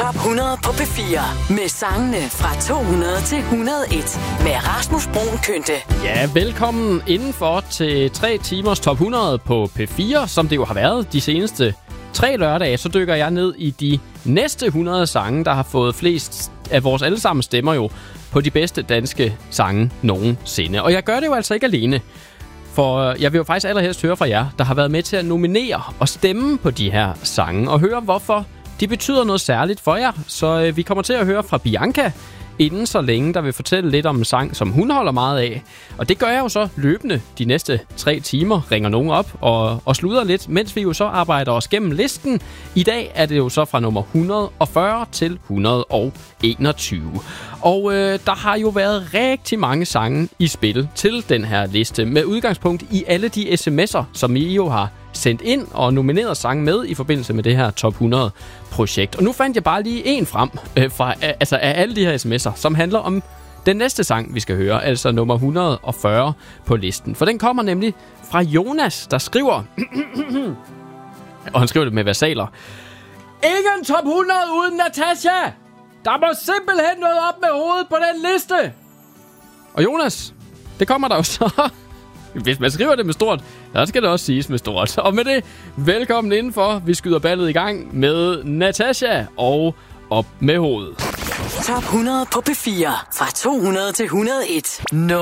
Top 100 på P4 med sangene fra 200 til 101 med Rasmus Bruun Kønte. Ja, velkommen indenfor til 3 timers Top 100 på P4, som det jo har været de seneste 3 lørdage. Så dykker jeg ned i de næste 100 sange, der har fået flest af vores allesammen stemmer jo på de bedste danske sange nogensinde. Og jeg gør det jo altså ikke alene. For jeg vil jo faktisk allerhelst høre fra jer, der har været med til at nominere og stemme på de her sange, og høre hvorfor de betyder noget særligt for jer. Så vi kommer til at høre fra Bianca inden så længe, der vil fortælle lidt om en sang, som hun holder meget af. Og det gør jeg jo så løbende de næste 3 timer, ringer nogen op og sluder lidt, mens vi jo så arbejder os gennem listen. I dag er det jo så fra nummer 140 til 121. Og der har jo været rigtig mange sange i spil til den her liste, med udgangspunkt i alle de sms'er, som I jo har sendt ind og nomineret sange med i forbindelse med det her Top 100-projekt. Og nu fandt jeg bare lige en frem af alle de her sms'er, som handler om den næste sang, vi skal høre, altså nummer 140 på listen. For den kommer nemlig fra Jonas, der skriver, og han skriver det med versaler: Ingen Top 100 uden Natasha! Der må simpelthen noget op med hovedet på den liste! Og Jonas, det kommer der jo så. Hvis man skriver det med stort, så skal det også siges med stort. Og med det, velkommen indenfor. Vi skyder ballet i gang med Natasha og Op med hovedet. Top 100 på P4 fra 200 til 101.